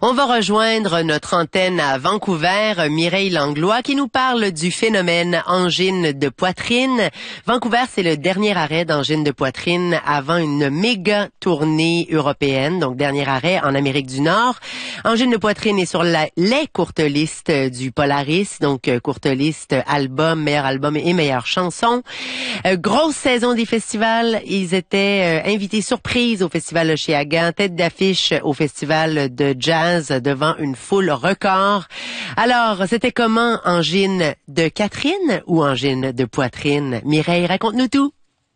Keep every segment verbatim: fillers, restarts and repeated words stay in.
On va rejoindre notre antenne à Vancouver, Mireille Langlois, qui nous parle du phénomène angine de poitrine. Vancouver, c'est le dernier arrêt d'angine de poitrine avant une méga tournée européenne, donc dernier arrêt en Amérique du Nord. Angine de poitrine est sur la, les courtes listes du Polaris, donc courte liste album, meilleur album et meilleure chanson. Euh, grosse saison des festivals, ils étaient euh, invités surprise au festival Oshéaga, tête d'affiche au festival de jazz devant une foule record. Alors, c'était comment angine de Catherine ou angine de poitrine? Mireille, raconte-nous tout.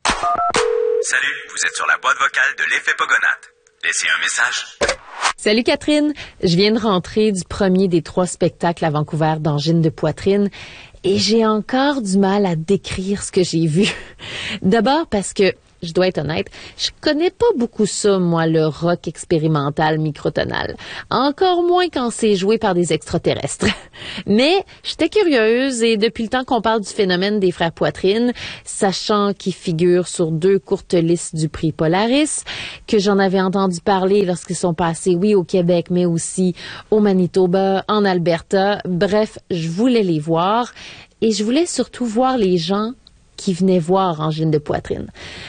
Salut, vous êtes sur la boîte vocale de l'effet Pogonat. Laissez un message. Salut Catherine, je viens de rentrer du premier des trois spectacles à Vancouver d'angine de poitrine et j'ai encore du mal à décrire ce que j'ai vu. D'abord parce que, je dois être honnête, je connais pas beaucoup ça, moi, le rock expérimental microtonal. Encore moins quand c'est joué par des extraterrestres. Mais j'étais curieuse et depuis le temps qu'on parle du phénomène des frères Poitrine, sachant qu'ils figurent sur deux courtes listes du prix Polaris, que j'en avais entendu parler lorsqu'ils sont passés, oui, au Québec, mais aussi au Manitoba, en Alberta. Bref, je voulais les voir et je voulais surtout voir les gens qui venaient voir angine de poitrine.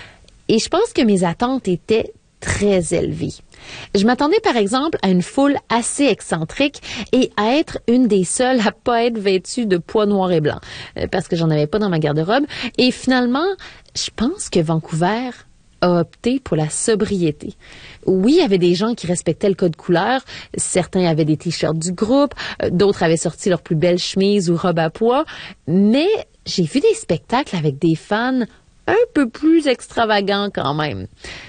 Et je pense que mes attentes étaient très élevées. Je m'attendais par exemple à une foule assez excentrique et à être une des seules à pas être vêtue de pois noir et blanc, parce que j'en avais pas dans ma garde-robe. Et finalement, je pense que Vancouver a opté pour la sobriété. Oui, il y avait des gens qui respectaient le code couleur. Certains avaient des t-shirts du groupe, d'autres avaient sorti leurs plus belles chemises ou robes à pois. Mais j'ai vu des spectacles avec des fans un peu plus extravagant quand même.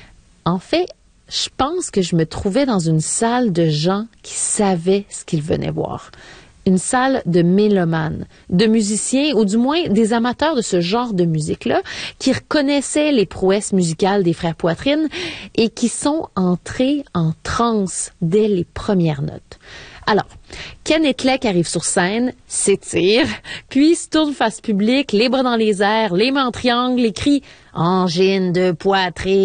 En fait, je pense que je me trouvais dans une salle de gens qui savaient ce qu'ils venaient voir. Une salle de mélomanes, de musiciens, ou du moins des amateurs de ce genre de musique-là, qui reconnaissaient les prouesses musicales des frères Poitrine et qui sont entrés en transe dès les premières notes. Alors, Ken Etlek arrive sur scène, s'étire, puis se tourne face publique, les bras dans les airs, les mains en triangle, et crie « Angine de poitrine ».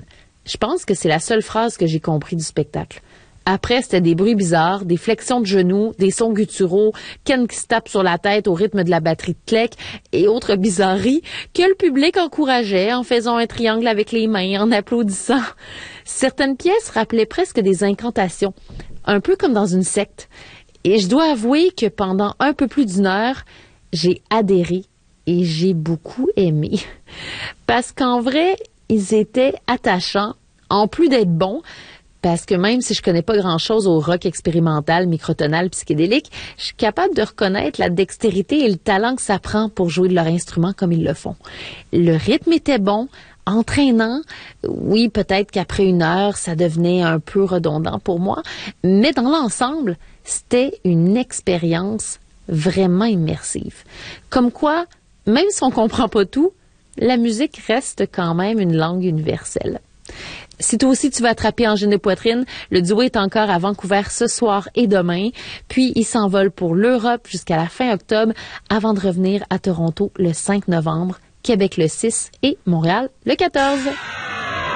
Je pense que c'est la seule phrase que j'ai compris du spectacle. Après, c'était des bruits bizarres, des flexions de genoux, des sons gutturaux, Ken qui se tape sur la tête au rythme de la batterie de Tlek et autres bizarreries que le public encourageait en faisant un triangle avec les mains, en applaudissant. Certaines pièces rappelaient presque des incantations, un peu comme dans une secte. Et je dois avouer que pendant un peu plus d'une heure, j'ai adhéré et j'ai beaucoup aimé. Parce qu'en vrai, ils étaient attachants, en plus d'être bons, parce que même si je connais pas grand-chose au rock expérimental, microtonal, psychédélique, je suis capable de reconnaître la dextérité et le talent que ça prend pour jouer de leur instrument comme ils le font. Le rythme était bon, entraînant. Oui, peut-être qu'après une heure, ça devenait un peu redondant pour moi, mais dans l'ensemble, c'était une expérience vraiment immersive. Comme quoi, même si on comprend pas tout, la musique reste quand même une langue universelle. Si toi aussi tu vas attraper angine de poitrine, le duo est encore à Vancouver ce soir et demain, puis il s'envole pour l'Europe jusqu'à la fin octobre avant de revenir à Toronto le cinq novembre, Québec le six et Montréal le quatorze.